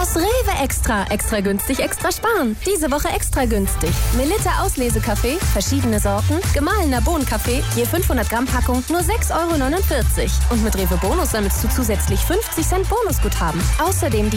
Das Rewe Extra. Extra günstig, extra sparen. Diese Woche extra günstig. Melitta Auslesekaffee, verschiedene Sorten, gemahlener Bohnenkaffee, je 500 Gramm Packung, nur 6,49 €. Und mit Rewe Bonus sammelst du zusätzlich 50 Cent Bonusguthaben. Außerdem die